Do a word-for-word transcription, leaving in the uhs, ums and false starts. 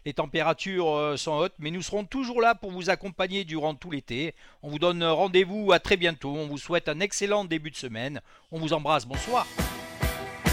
Les températures euh, sont hautes, mais nous serons toujours là pour vous accompagner durant tout l'été. On vous donne rendez-vous à très bientôt. On vous souhaite un excellent début de semaine. On vous embrasse. Bonsoir.